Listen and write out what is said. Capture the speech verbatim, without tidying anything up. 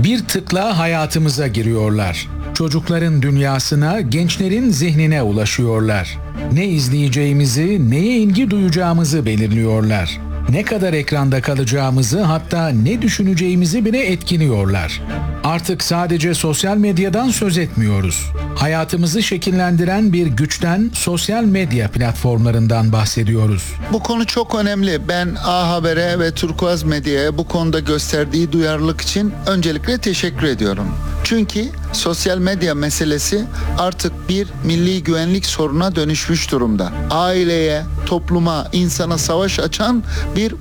Bir tıkla hayatımıza giriyorlar. Çocukların dünyasına, gençlerin zihnine ulaşıyorlar. Ne izleyeceğimizi, neye ilgi duyacağımızı belirliyorlar. Ne kadar ekranda kalacağımızı, hatta ne düşüneceğimizi bile etkiliyorlar. Artık sadece sosyal medyadan söz etmiyoruz. Hayatımızı şekillendiren bir güçten, sosyal medya platformlarından bahsediyoruz. Bu konu çok önemli. Ben A Haber'e ve Turkuaz Medya'ya bu konuda gösterdiği duyarlılık için öncelikle teşekkür ediyorum. Çünkü sosyal medya meselesi artık bir milli güvenlik sorununa dönüşmüş durumda. Aileye, topluma, insana savaş açan bir